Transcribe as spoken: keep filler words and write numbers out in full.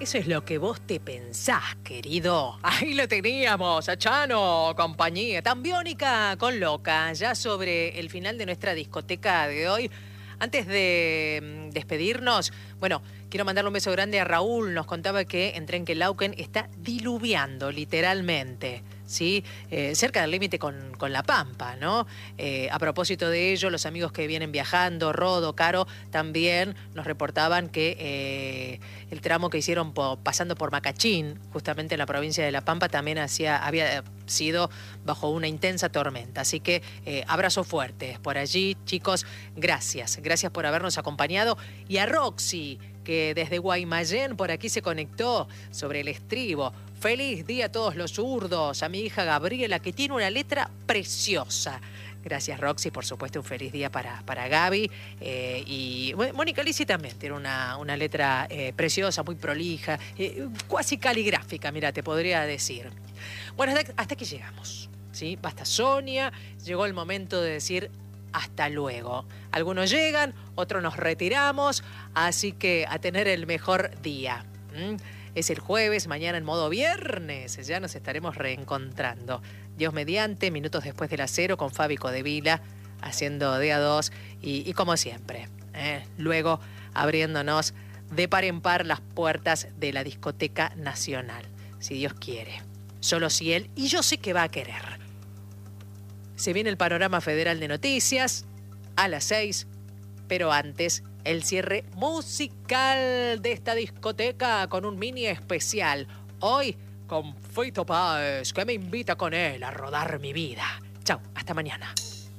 Eso es lo que vos te pensás, querido. Ahí lo teníamos, a Chano, compañía, tan biónica con loca, ya sobre el final de nuestra discoteca de hoy. Antes de despedirnos, bueno, quiero mandarle un beso grande a Raúl. Nos contaba que en Trenquelauquen está diluviando, literalmente, ¿sí? Eh, cerca del límite con, con La Pampa, ¿no? Eh, a propósito de ello, los amigos que vienen viajando, Rodo, Caro, también nos reportaban que eh, el tramo que hicieron po, pasando por Macachín, justamente en la provincia de La Pampa, también hacía, había sido bajo una intensa tormenta. Así que eh, abrazo fuerte por allí, chicos. Gracias, gracias por habernos acompañado. Y a Roxy, que desde Guaymallén por aquí se conectó sobre el estribo. Feliz día a todos los zurdos, a mi hija Gabriela, que tiene una letra preciosa. Gracias, Roxy, por supuesto, un feliz día para, para Gaby. Eh, y Mónica Lisi también tiene una, una letra eh, preciosa, muy prolija, eh, casi caligráfica, mira, te podría decir. Bueno, hasta, hasta aquí llegamos, ¿sí? Basta, Sonia, llegó el momento de decir hasta luego. Algunos llegan, otros nos retiramos, así que a tener el mejor día. ¿Mm? Es el jueves, mañana en modo viernes, ya nos estaremos reencontrando. Dios mediante, minutos después de las cero con Fabi Codevila, haciendo de a dos y, y como siempre, ¿eh? Luego abriéndonos de par en par las puertas de la Discoteca Nacional, si Dios quiere. Solo si Él, y yo sé que va a querer. Se viene el panorama federal de noticias a las seis, pero antes el cierre musical de esta discoteca con un mini especial. Hoy con Fito Páez, que me invita con él a rodar mi vida. Chau, hasta mañana.